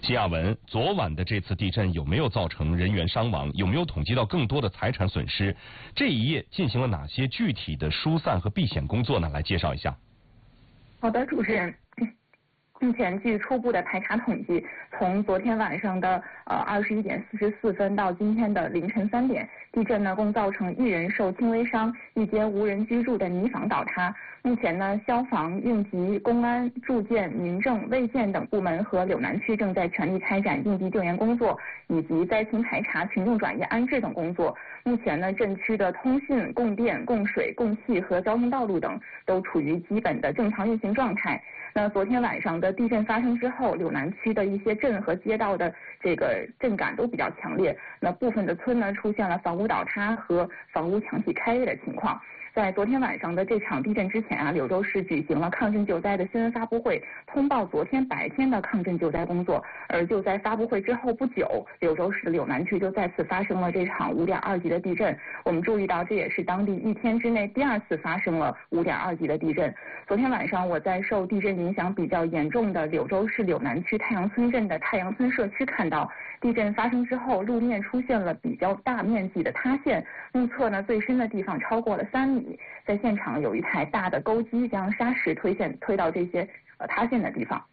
新亚文，昨晚的这次地震有没有造成人员伤亡？有没有统计到更多的财产损失？这一夜进行了哪些具体的疏散和避险工作呢？来介绍一下。 好的，主持人。目前据初步的排查统计，从昨天晚上的21点44分到今天的凌晨3点，地震呢共造成1人受轻微伤，一间无人居住的泥房倒塌。目前呢，消防、应急、公安、住建、民政、卫健等部门和柳南区正在全力开展应急救援工作，以及灾情排查、群众转移安置等工作。目前呢，震区的通讯、供电、供水、供气和交通道路等都处于基本的正常运行状态。那昨天晚上的地震发生之后，柳南区的一些镇和街道的这个震感都比较强烈。那部分的村呢出现了房屋倒塌和房屋墙体开裂的情况。在昨天晚上的这场地震之前啊，柳州市举行了抗震救灾的新闻发布会，通报昨天白天的抗震救灾工作。而就在发布会之后不久，柳州市的柳南区就再次发生了这场5.2级的地震。我们注意到，这也是当地1天之内第2次发生了5.2级的地震。昨天晚上，我在受地震影响比较严重的柳州市柳南区太阳村镇的太阳村社区看到，地震发生之后，路面出现了比较大面积的塌陷，目测呢最深的地方超过了3米。在现场有一台大的钩机将沙石推到这些塌陷的地方。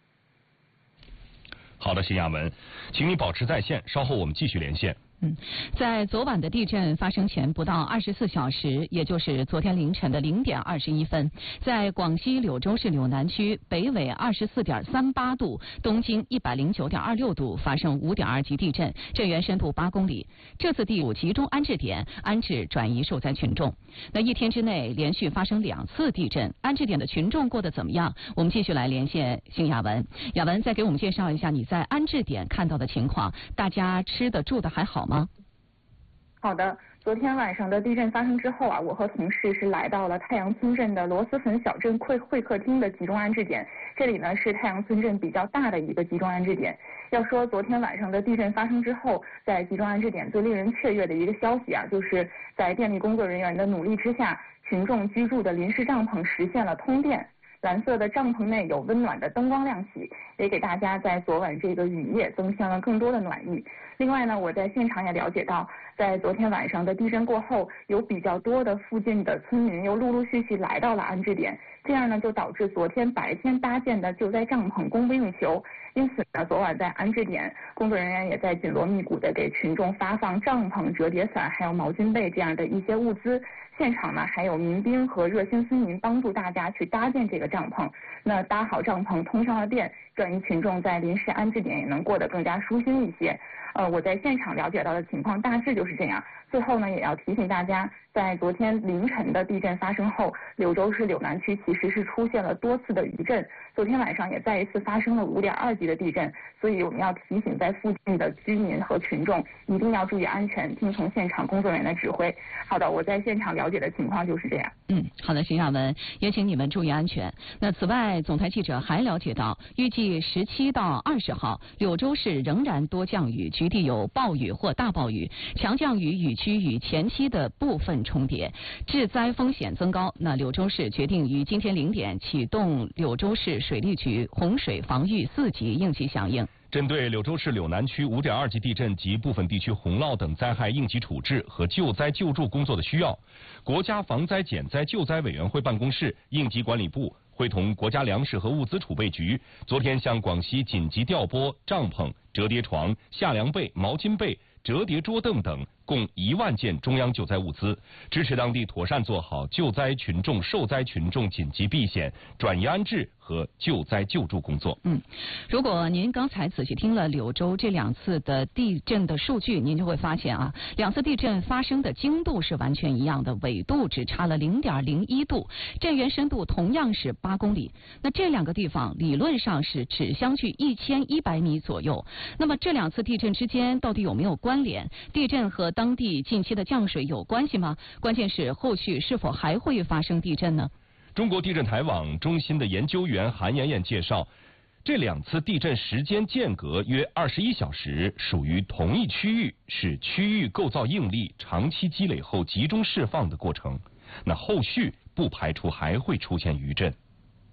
好的，新亚文，请你保持在线，稍后我们继续连线。 在昨晚的地震发生前不到24小时，也就是昨天凌晨的0点21分，在广西柳州市柳南区北纬24.38度、东经109.26度发生5.2级地震，震源深度8公里。这次地震集中安置点安置转移受灾群众。那1天之内连续发生2次地震，安置点的群众过得怎么样？我们继续来连线邢亚文。亚文，再给我们介绍一下你在安置点看到的情况，大家吃的住的还好吗？ 好的，昨天晚上的地震发生之后啊，我和同事是来到了太阳村镇的螺蛳粉小镇会客厅的集中安置点。这里呢是太阳村镇比较大的一个集中安置点。要说昨天晚上的地震发生之后，在集中安置点最令人雀跃的一个消息啊，就是在电力工作人员的努力之下，群众居住的临时帐篷实现了通电。蓝色的帐篷内有温暖的灯光亮起，也给大家在昨晚这个雨夜增添了更多的暖意。另外呢，我在现场也了解到，在昨天晚上的地震过后，有比较多的附近的村民又陆陆续续来到了安置点，这样呢就导致昨天白天搭建的救灾帐篷供不应求。因此呢，昨晚在安置点，工作人员也在紧锣密鼓的给群众发放帐篷、折叠伞还有毛巾被这样的一些物资。现场呢还有民兵和热心村民帮助大家去搭建这个帐篷。那搭好帐篷，通上了电，转移群众在临时安置点也能过得更加舒心一些。我在现场了解到的情况大致就是这样。最后呢，也要提醒大家，在昨天凌晨的地震发生后，柳州市柳南区其实是出现了多次的余震。昨天晚上也再一次发生了5.2级的地震，所以我们要提醒在附近的居民和群众一定要注意安全，听从现场工作人员的指挥。好的，我在现场了解的情况就是这样。 好的，邢亚文，也请你们注意安全。那此外，总台记者还了解到，预计17到20号，柳州市仍然多降雨，局地有暴雨或大暴雨，强降雨雨区与前期的部分重叠，致灾风险增高。那柳州市决定于今天0点启动柳州市水利局洪水防御4级应急响应。 针对柳州市柳南区5.2级地震及部分地区洪涝等灾害应急处置和救灾救助工作的需要，国家防灾减灾救灾委员会办公室、应急管理部会同国家粮食和物资储备局，昨天向广西紧急调拨帐篷、折叠床、夏凉被、毛巾被、折叠桌凳等共1万件中央救灾物资，支持当地妥善做好救灾群众、受灾群众紧急避险、转移安置和救灾救助工作。 如果您刚才仔细听了柳州这2次的地震的数据，您就会发现啊，2次地震发生的经度是完全一样的，纬度只差了0.01度，震源深度同样是8公里。那这2个地方理论上是只相距1100米左右。那么这2次地震之间到底有没有关联？地震和当地近期的降水有关系吗？关键是后续是否还会发生地震呢？ 中国地震台网中心的研究员韩妍妍介绍，这2次地震时间间隔约21小时，属于同一区域，是区域构造应力长期积累后集中释放的过程。那后续不排除还会出现余震。